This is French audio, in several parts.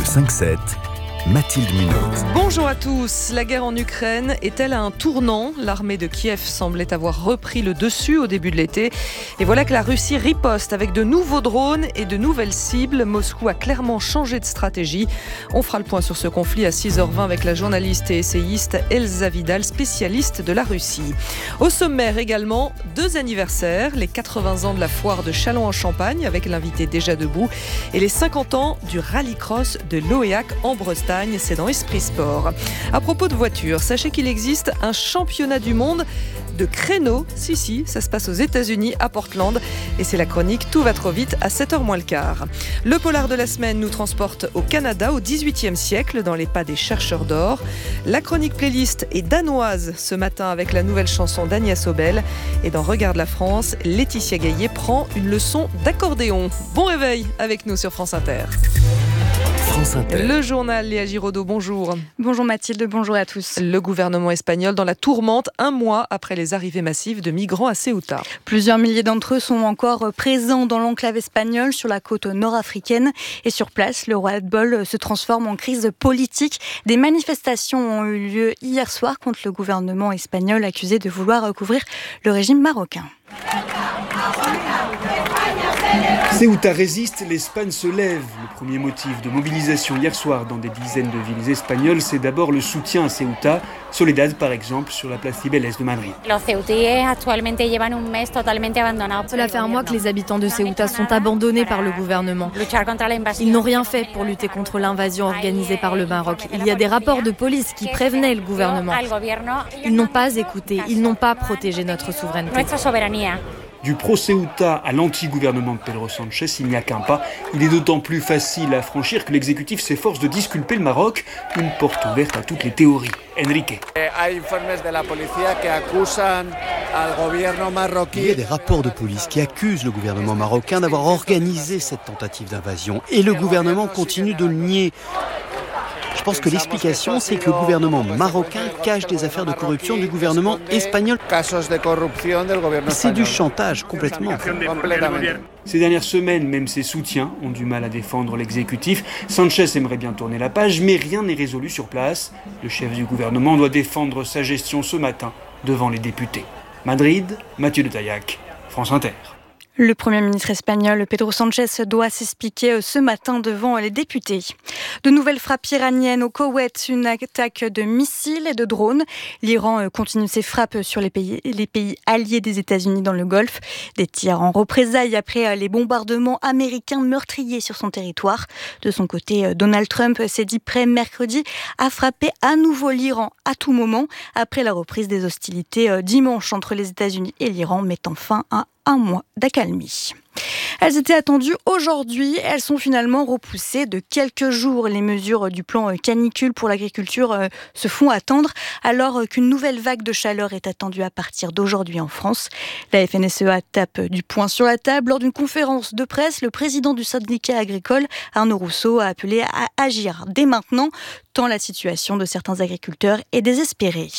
5-7, Mathilde Munoz. Bonjour à tous. La guerre en Ukraine est-elle à un tournant ? L'armée de Kiev semblait avoir repris le dessus au début de l'été. Et voilà que la Russie riposte avec de nouveaux drones et de nouvelles cibles. Moscou a clairement changé de stratégie. On fera le point sur ce conflit à 6h20 avec la journaliste et essayiste Elsa Vidal, spécialiste de la Russie. Au sommaire également, 2 anniversaires. Les 80 ans de la foire de Châlons-en-Champagne avec l'invité déjà debout. Et les 50 ans du rallycross de Loéac en Bretagne. C'est dans Esprit Sport. À propos de voitures, sachez qu'il existe un championnat du monde de créneaux. Si, ça se passe aux États-Unis, à Portland. Et c'est la chronique Tout va trop vite à 7h moins le quart. Le polar de la semaine nous transporte au Canada au XVIIIe siècle, dans les pas des chercheurs d'or. La chronique playlist est danoise ce matin avec la nouvelle chanson d'Agnès Obel. Et dans Regarde la France, Laetitia Gaillet prend une leçon d'accordéon. Bon réveil avec nous sur France Inter. France Inter. Le journal, Léa Giraudot, bonjour. Bonjour Mathilde, bonjour à tous. Le gouvernement espagnol dans la tourmente, un mois après les arrivées massives de migrants à Ceuta. Plusieurs milliers d'entre eux sont encore présents dans l'enclave espagnole sur la côte nord-africaine. Et sur place, le ras-le-bol se transforme en crise politique. Des manifestations ont eu lieu hier soir contre le gouvernement espagnol accusé de vouloir recouvrir le régime marocain. Ceuta résiste, l'Espagne se lève. Le premier motif de mobilisation hier soir dans des dizaines de villes espagnoles, c'est d'abord le soutien à Ceuta. Soledad, par exemple, sur la place Cibeles de Madrid. Cela fait un mois que les habitants de Ceuta sont abandonnés par le gouvernement. Ils n'ont rien fait pour lutter contre l'invasion organisée par le Maroc. Il y a des rapports de police qui prévenaient le gouvernement. Ils n'ont pas écouté, ils n'ont pas protégé notre souveraineté. Du pro-Ceuta à l'anti-gouvernement de Pedro Sánchez, il n'y a qu'un pas. Il est d'autant plus facile à franchir que l'exécutif s'efforce de disculper le Maroc. Une porte ouverte à toutes les théories. Enrique. Il y a des rapports de police qui accusent le gouvernement marocain d'avoir organisé cette tentative d'invasion. Et le gouvernement continue de le nier. Je pense que l'explication, c'est que le gouvernement marocain cache des affaires de corruption du gouvernement espagnol. C'est du chantage, complètement. Ces dernières semaines, même ses soutiens ont du mal à défendre l'exécutif. Sánchez aimerait bien tourner la page, mais rien n'est résolu sur place. Le chef du gouvernement doit défendre sa gestion ce matin devant les députés. Madrid, Mathieu de Taillac, France Inter. Le Premier ministre espagnol Pedro Sánchez doit s'expliquer ce matin devant les députés. De nouvelles frappes iraniennes au Koweït, une attaque de missiles et de drones. L'Iran continue ses frappes sur les pays alliés des États-Unis dans le Golfe. Des tirs en représailles après les bombardements américains meurtriers sur son territoire. De son côté, Donald Trump s'est dit prêt mercredi à frapper à nouveau l'Iran à tout moment après la reprise des hostilités dimanche entre les États-Unis et l'Iran, mettant fin à un mois d'accalmie. Elles étaient attendues aujourd'hui, elles sont finalement repoussées de quelques jours. Les mesures du plan canicule pour l'agriculture se font attendre alors qu'une nouvelle vague de chaleur est attendue à partir d'aujourd'hui en France. La FNSEA tape du poing sur la table. Lors d'une conférence de presse, le président du syndicat agricole, Arnaud Rousseau, a appelé à agir dès maintenant, tant la situation de certains agriculteurs est désespérée.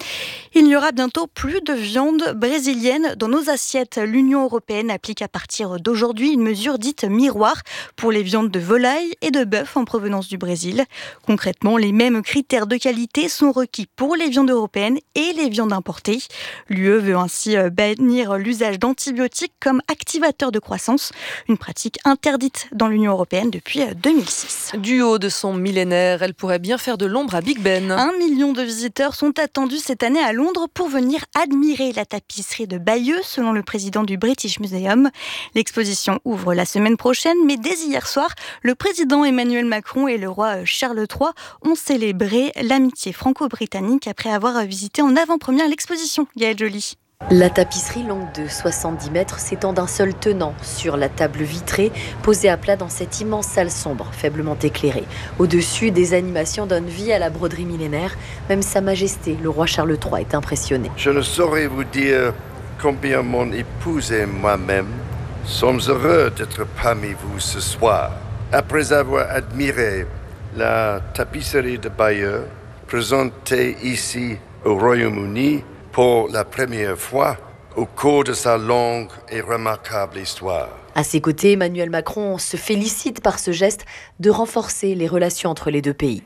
Il n'y aura bientôt plus de viande brésilienne dans nos assiettes. L'Union européenne applique à partir d'aujourd'hui une mesure dite miroir pour les viandes de volaille et de bœuf en provenance du Brésil. Concrètement, les mêmes critères de qualité sont requis pour les viandes européennes et les viandes importées. L'UE veut ainsi bannir l'usage d'antibiotiques comme activateurs de croissance, une pratique interdite dans l'Union européenne depuis 2006. Du haut de son millénaire, elle pourrait bien faire de l'ombre à Big Ben. 1 million de visiteurs sont attendus cette année à Londres pour venir admirer la tapisserie de Bayeux, selon le président du British Museum. L'exposition ouvre la semaine prochaine, mais dès hier soir, le président Emmanuel Macron et le roi Charles III ont célébré l'amitié franco-britannique après avoir visité en avant-première l'exposition. Gaëlle Joly. La tapisserie longue de 70 mètres s'étend d'un seul tenant sur la table vitrée, posée à plat dans cette immense salle sombre, faiblement éclairée. Au-dessus, des animations donnent vie à la broderie millénaire. Même Sa Majesté, le roi Charles III, est impressionné. Je ne saurais vous dire combien mon épouse et moi-même sommes heureux d'être parmi vous ce soir. Après avoir admiré la tapisserie de Bayeux, présentée ici au Royaume-Uni, pour la première fois au cours de sa longue et remarquable histoire. À ses côtés, Emmanuel Macron se félicite par ce geste de renforcer les relations entre les deux pays.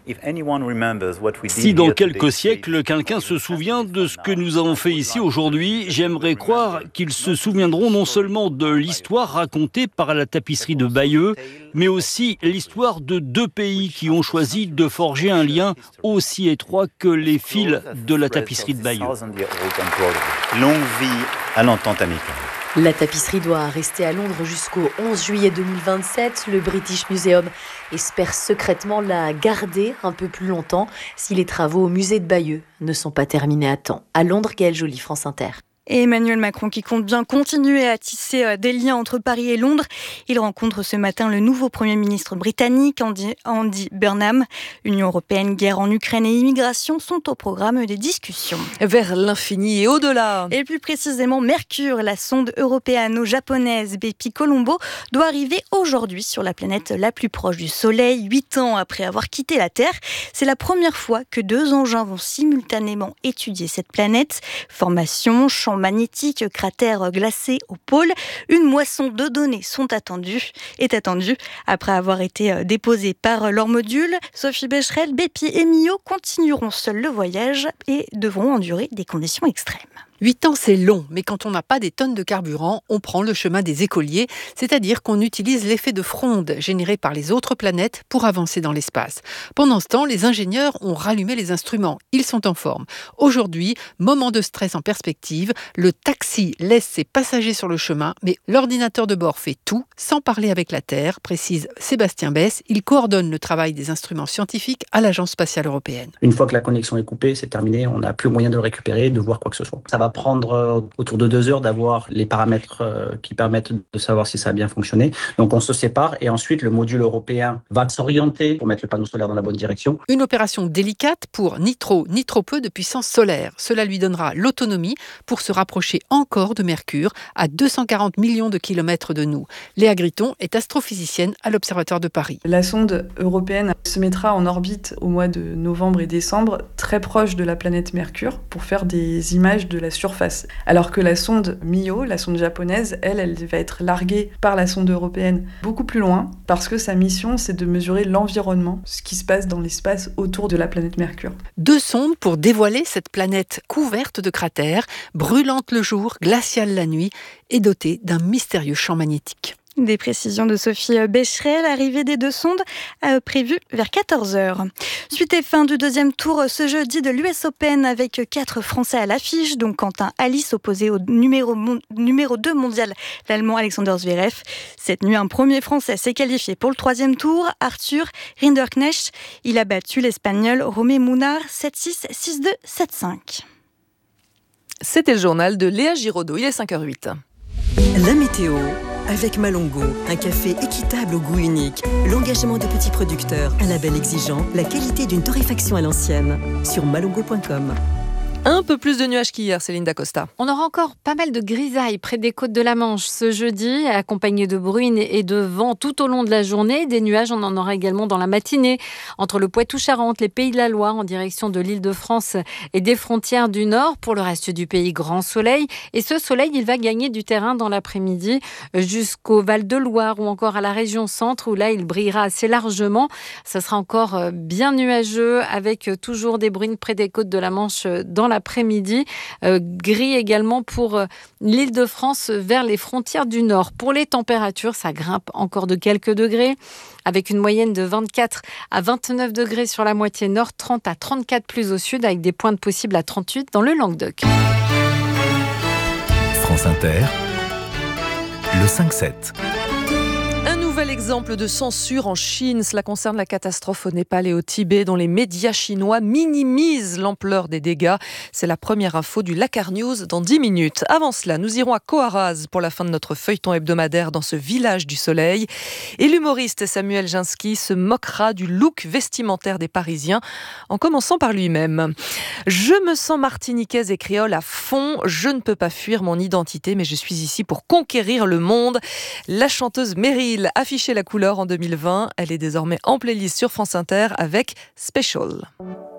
Si dans quelques siècles, quelqu'un se souvient de ce que nous avons fait ici aujourd'hui, j'aimerais croire qu'ils se souviendront non seulement de l'histoire racontée par la tapisserie de Bayeux, mais aussi l'histoire de deux pays qui ont choisi de forger un lien aussi étroit que les fils de la tapisserie de Bayeux. Longue vie à l'entente amicale. La tapisserie doit rester à Londres jusqu'au 11 juillet 2027. Le British Museum espère secrètement la garder un peu plus longtemps si les travaux au musée de Bayeux ne sont pas terminés à temps. À Londres, Gaëlle Joly, France Inter. Et Emmanuel Macron qui compte bien continuer à tisser des liens entre Paris et Londres. Il rencontre ce matin le nouveau Premier ministre britannique, Andy Burnham. Union européenne, guerre en Ukraine et immigration sont au programme des discussions. Vers l'infini et au-delà. Et plus précisément, Mercure, la sonde européano-japonaise Bepi Colombo, doit arriver aujourd'hui sur la planète la plus proche du Soleil, 8 ans après avoir quitté la Terre. C'est la première fois que 2 engins vont simultanément étudier cette planète. Formation, champ magnétique, cratères glacés au pôle. Une moisson de données est attendue. Après avoir été déposés par leur module, Sophie Becherel, Bepi et Mio continueront seuls le voyage et devront endurer des conditions extrêmes. 8 ans, c'est long, mais quand on n'a pas des tonnes de carburant, on prend le chemin des écoliers, c'est-à-dire qu'on utilise l'effet de fronde généré par les autres planètes pour avancer dans l'espace. Pendant ce temps, les ingénieurs ont rallumé les instruments. Ils sont en forme. Aujourd'hui, moment de stress en perspective, le taxi laisse ses passagers sur le chemin, mais l'ordinateur de bord fait tout, sans parler avec la Terre, précise Sébastien Besse. Il coordonne le travail des instruments scientifiques à l'Agence spatiale européenne. Une fois que la connexion est coupée, c'est terminé, on n'a plus moyen de le récupérer, de voir quoi que ce soit. Ça va prendre autour de 2 heures d'avoir les paramètres qui permettent de savoir si ça a bien fonctionné. Donc on se sépare et ensuite le module européen va s'orienter pour mettre le panneau solaire dans la bonne direction. Une opération délicate pour ni trop peu de puissance solaire. Cela lui donnera l'autonomie pour se rapprocher encore de Mercure, à 240 millions de kilomètres de nous. Léa Gritton est astrophysicienne à l'Observatoire de Paris. La sonde européenne se mettra en orbite au mois de novembre et décembre, très proche de la planète Mercure, pour faire des images de la surface. Alors que la sonde Mio, la sonde japonaise, elle va être larguée par la sonde européenne beaucoup plus loin, parce que sa mission, c'est de mesurer l'environnement, ce qui se passe dans l'espace autour de la planète Mercure. 2 sondes pour dévoiler cette planète couverte de cratères, brûlante le jour, glaciale la nuit, et dotée d'un mystérieux champ magnétique. Des précisions de Sophie Becherel, arrivée des 2 sondes prévues vers 14h. Suite et fin du 2e tour ce jeudi de l'US Open avec 4 Français à l'affiche, donc Quentin Alice opposé au numéro 2 mondial, l'Allemand Alexander Zverev. Cette nuit, un premier Français s'est qualifié pour le 3e tour, Arthur Rinderknecht. Il a battu l'Espagnol Romé Munar 7-6, 6-2, 7-5. C'était le journal de Léa Giraudot, il est 5h08. La météo avec Malongo, un café équitable au goût unique, l'engagement de petits producteurs, un label exigeant, la qualité d'une torréfaction à l'ancienne. Sur malongo.com. Un peu plus de nuages qu'hier, Céline Dacosta. On aura encore pas mal de grisailles près des côtes de la Manche ce jeudi, accompagné de bruine et de vent tout au long de la journée. Des nuages, on en aura également dans la matinée, entre le Poitou-Charentes, les Pays de la Loire, en direction de l'Île-de-France et des frontières du Nord. Pour le reste du pays, grand soleil. Et ce soleil, il va gagner du terrain dans l'après-midi jusqu'au Val-de-Loire ou encore à la région centre, où là, il brillera assez largement. Ça sera encore bien nuageux, avec toujours des bruines près des côtes de la Manche dans l'après-midi. Gris également pour l'Île-de-France vers les frontières du Nord. Pour les températures, ça grimpe encore de quelques degrés, avec une moyenne de 24 à 29 degrés sur la moitié nord, 30 à 34 plus au sud, avec des pointes possibles à 38 dans le Languedoc. France Inter, le 5-7. Nouvel exemple de censure en Chine. Cela concerne la catastrophe au Népal et au Tibet, dont les médias chinois minimisent l'ampleur des dégâts. C'est la première info du Lakar News dans 10 minutes. Avant cela, nous irons à Coaraz pour la fin de notre feuilleton hebdomadaire dans ce village du soleil. Et l'humoriste Samuel Ginsky se moquera du look vestimentaire des Parisiens, en commençant par lui-même. Je me sens martiniquaise et créole à fond. Je ne peux pas fuir mon identité, mais je suis ici pour conquérir le monde. La chanteuse Meryl affiché la couleur en 2020. Elle est désormais en playlist sur France Inter avec Special.